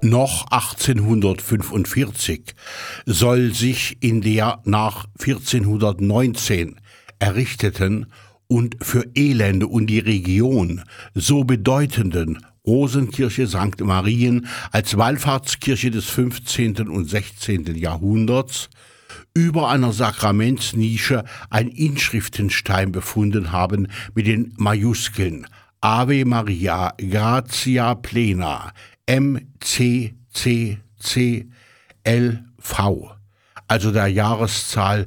Noch 1845 soll sich in der nach 1419 errichteten und für Elende und die Region so bedeutenden Rosenkirche St. Marien als Wallfahrtskirche des 15. und 16. Jahrhunderts über einer Sakramentsnische ein Inschriftenstein befunden haben mit den Majuskeln Ave Maria Gratia Plena MCCCLV, also der Jahreszahl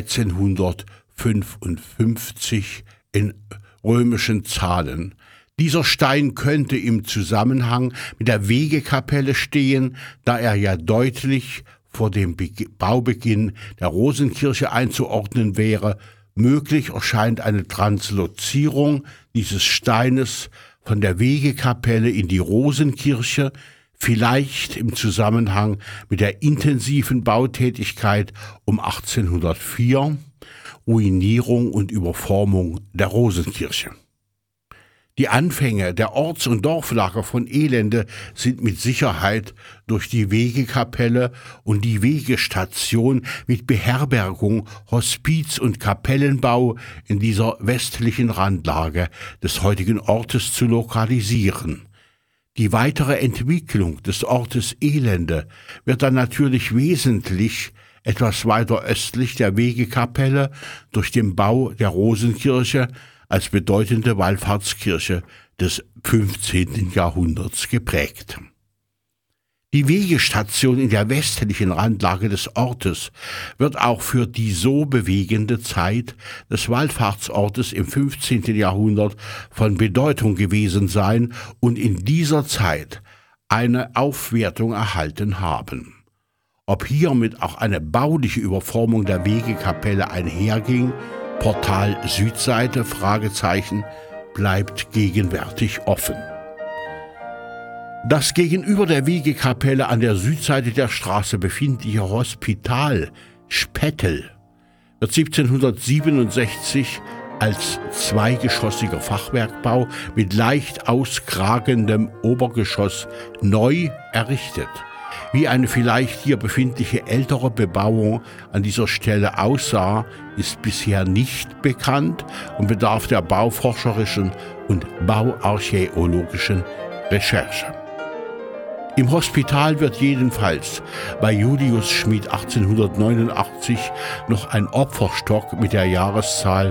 1355 in römischen Zahlen. Dieser Stein könnte im Zusammenhang mit der Wegekapelle stehen, da er ja deutlich vor dem Baubeginn der Rosenkirche einzuordnen wäre. Möglich erscheint eine Translozierung dieses Steines von der Wegekapelle in die Rosenkirche, vielleicht im Zusammenhang mit der intensiven Bautätigkeit um 1804, Ruinierung und Überformung der Rosenkirche. Die Anfänge der Orts- und Dorflager von Elende sind mit Sicherheit durch die Wegekapelle und die Wegestation mit Beherbergung, Hospiz und Kapellenbau in dieser westlichen Randlage des heutigen Ortes zu lokalisieren. Die weitere Entwicklung des Ortes Elende wird dann natürlich wesentlich etwas weiter östlich der Wegekapelle durch den Bau der Rosenkirche als bedeutende Wallfahrtskirche des 15. Jahrhunderts geprägt. Die Wegestation in der westlichen Randlage des Ortes wird auch für die so bewegende Zeit des Wallfahrtsortes im 15. Jahrhundert von Bedeutung gewesen sein und in dieser Zeit eine Aufwertung erhalten haben. Ob hiermit auch eine bauliche Überformung der Wegekapelle einherging, Portal Südseite, Fragezeichen, bleibt gegenwärtig offen. Das gegenüber der Wegekapelle an der Südseite der Straße befindliche Hospital Spettel wird 1767 als zweigeschossiger Fachwerkbau mit leicht auskragendem Obergeschoss neu errichtet. Wie eine vielleicht hier befindliche ältere Bebauung an dieser Stelle aussah, ist bisher nicht bekannt und bedarf der bauforscherischen und bauarchäologischen Recherche. Im Hospital wird jedenfalls bei Julius Schmid 1889 noch ein Opferstock mit der Jahreszahl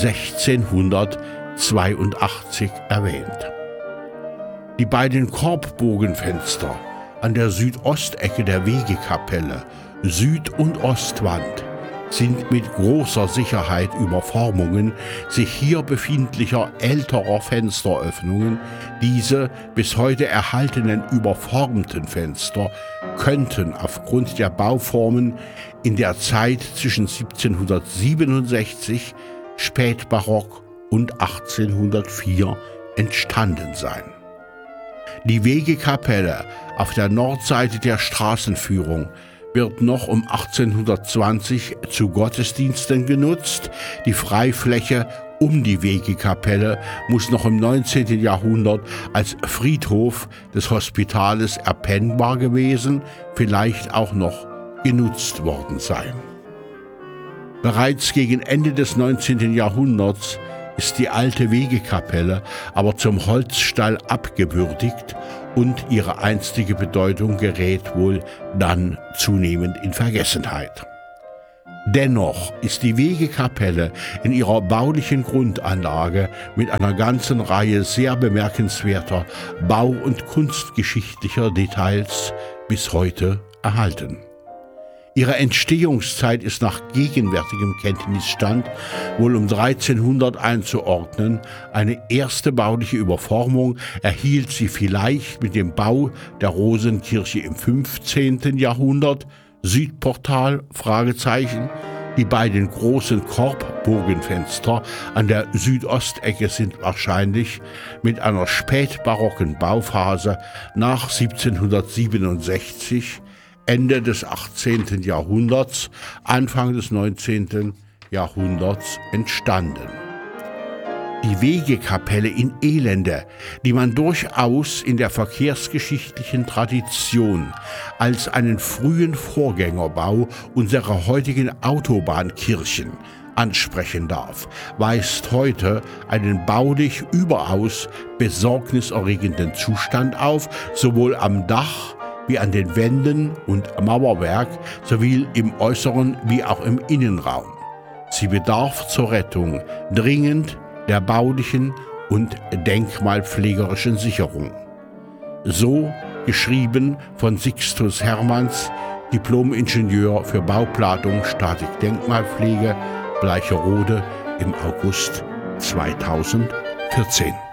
1682 erwähnt. Die beiden Korbbogenfenster an der Südostecke der Wegekapelle, Süd- und Ostwand, sind mit großer Sicherheit Überformungen sich hier befindlicher älterer Fensteröffnungen. Diese bis heute erhaltenen überformten Fenster könnten aufgrund der Bauformen in der Zeit zwischen 1767, Spätbarock und 1804 entstanden sein. Die Wegekapelle auf der Nordseite der Straßenführung wird noch um 1820 zu Gottesdiensten genutzt. Die Freifläche um die Wegekapelle muss noch im 19. Jahrhundert als Friedhof des Hospitales erpennbar gewesen, vielleicht auch noch genutzt worden sein. Bereits gegen Ende des 19. Jahrhunderts ist die alte Wegekapelle aber zum Holzstall abgewürdigt und ihre einstige Bedeutung gerät wohl dann zunehmend in Vergessenheit. Dennoch ist die Wegekapelle in ihrer baulichen Grundanlage mit einer ganzen Reihe sehr bemerkenswerter bau- und kunstgeschichtlicher Details bis heute erhalten. Ihre Entstehungszeit ist nach gegenwärtigem Kenntnisstand wohl um 1300 einzuordnen. Eine erste bauliche Überformung erhielt sie vielleicht mit dem Bau der Rosenkirche im 15. Jahrhundert. Südportal, Fragezeichen. Die beiden großen Korbbogenfenster an der Südostecke sind wahrscheinlich mit einer spätbarocken Bauphase nach 1767, Ende des 18. Jahrhunderts, Anfang des 19. Jahrhunderts entstanden. Die Wegekapelle in Elende, die man durchaus in der verkehrsgeschichtlichen Tradition als einen frühen Vorgängerbau unserer heutigen Autobahnkirchen ansprechen darf, weist heute einen baulich überaus besorgniserregenden Zustand auf, sowohl am Dach wie an den Wänden und Mauerwerk sowie im äußeren wie auch im Innenraum. Sie bedarf zur Rettung dringend der baulichen und denkmalpflegerischen Sicherung. So geschrieben von Sixtus Hermanns, Diplom-Ingenieur für Bauplanung, Statik, Denkmalpflege, Bleicherode im August 2014.